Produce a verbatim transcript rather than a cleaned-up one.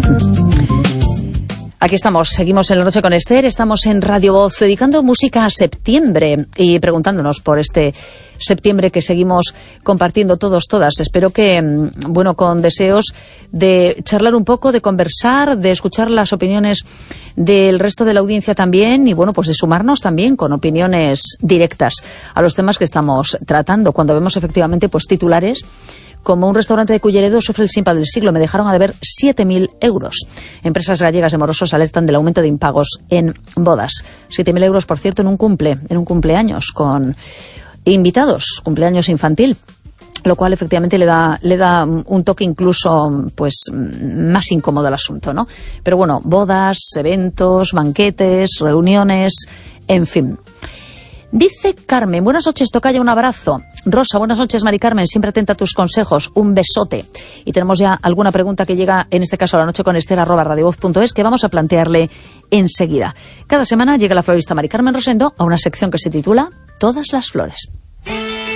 Aquí estamos, seguimos en La Noche con Esther, estamos en Radio Voz dedicando música a septiembre y preguntándonos por este septiembre que seguimos compartiendo todos, todas. Espero que, bueno, con deseos de charlar un poco, de conversar, de escuchar las opiniones del resto de la audiencia también y, bueno, pues de sumarnos también con opiniones directas a los temas que estamos tratando. Cuando vemos efectivamente pues titulares como un restaurante de Culleredo sufre el simpa del siglo, me dejaron a deber siete mil euros. Empresas gallegas de morosos alertan del aumento de impagos en bodas. siete mil euros, por cierto, en un cumple, en un cumpleaños con invitados, cumpleaños infantil, lo cual efectivamente le da le da un toque incluso pues más incómodo al asunto, ¿no? Pero bueno, bodas, eventos, banquetes, reuniones, en fin. Dice Carmen, buenas noches, tocaya, un abrazo. Rosa, buenas noches, Mari Carmen, siempre atenta a tus consejos, un besote. Y tenemos ya alguna pregunta que llega, en este caso a la noche con Esther, arroba radiovoz punto es, que vamos a plantearle enseguida. Cada semana llega la florista Mari Carmen Rosendo a una sección que se titula Todas las flores.